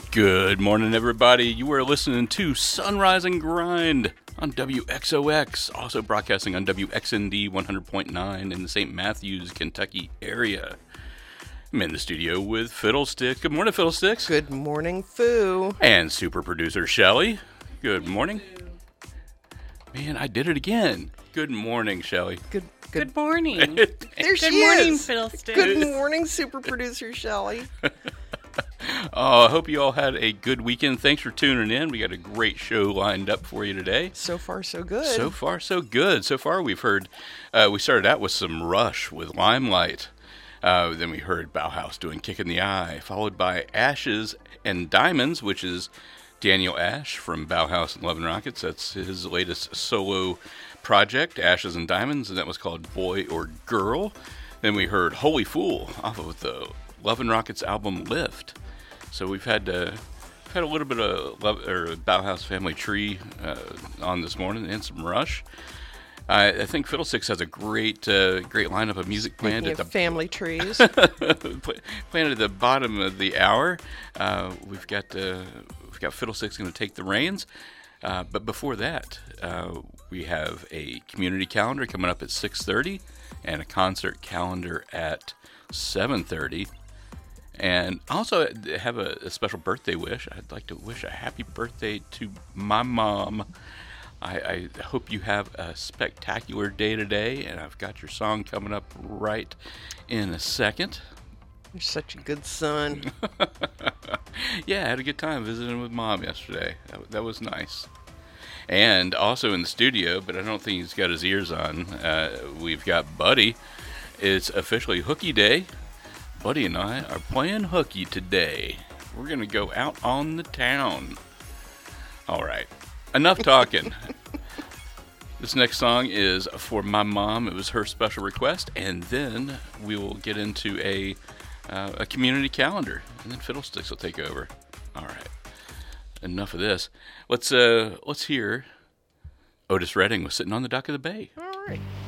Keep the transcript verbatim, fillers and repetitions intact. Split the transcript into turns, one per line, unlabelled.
Good morning, everybody. You are listening to Sunrise and Grind on W X O X, also broadcasting on W X N D one hundred point nine in the Saint Matthews, Kentucky area. I'm in the studio with Fiddlesticks. Good morning, Fiddlesticks.
Good morning, Foo.
And super producer Shelly. Good morning. Man, I did it again. Good morning, Shelly.
Good,
Good morning.
There
Good
she
morning,
is.
Fiddlesticks.
Good morning, super producer Shelly.
Oh, I hope you all had a good weekend. Thanks for tuning in. We got a great show lined up for you today.
So far, so good.
So far, so good. So far, we've heard, uh, we started out with some Rush with Limelight. Uh, then we heard Bauhaus doing Kick in the Eye, followed by Ashes and Diamonds, which is Daniel Ash from Bauhaus and Love and Rockets. That's his latest solo project, Ashes and Diamonds, and that was called Boy or Girl. Then we heard Holy Fool off of the Love and Rockets album Lift. So we've had uh, we've had a little bit of Love, or Bauhaus Family Tree uh, on this morning, and some Rush. I, I think Fiddlesticks has a great uh, great lineup of music planned
Speaking
at the
of family trees.
planned at the bottom of the hour. Uh, we've got uh, we've got Fiddlesticks going to take the reins. Uh, but before that, uh, we have a community calendar coming up at six thirty and a concert calendar at seven thirty. And also have a, a special birthday wish. I'd like to wish a happy birthday to my mom. I, I hope you have a spectacular day today, and I've got your song coming up right in a second.
You're such a good son.
Yeah, I had a good time visiting with Mom yesterday. That, that was nice. And also in the studio, but I don't think he's got his ears on, uh, we've got Buddy. It's officially Hooky Day. Buddy and I are playing hooky today. We're going to go out on the town. All right. Enough talking. This next song is for my mom. It was her special request. And then we will get into a uh, a community calendar. And then Fiddlesticks will take over. All right. Enough of this. Let's uh let's hear Otis Redding was Sitting on the Dock of the Bay.
All right.